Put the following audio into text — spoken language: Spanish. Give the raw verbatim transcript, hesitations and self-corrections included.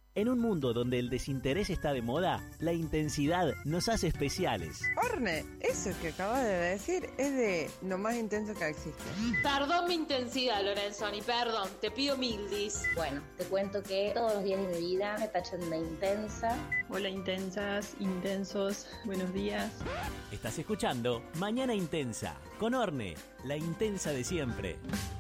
En un mundo donde el desinterés está de moda, la intensidad nos hace especiales. Orne, eso que acabas de decir es de lo más intenso que existe. Perdón mi intensidad, Lorenzoni, perdón, te pido mil dis. Bueno, te cuento que todos los días de mi vida me tachan de intensa. Hola intensas, intensos, buenos días. Estás escuchando Mañana Intensa, con Orne, la intensa de siempre.